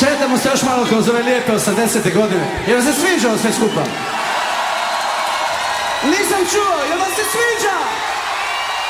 Šetamo se još malo kroz ove lijepe 80. godine. Jel vam se sviđa ovo sve skupa? Nisam čuo, jel vam se sviđa?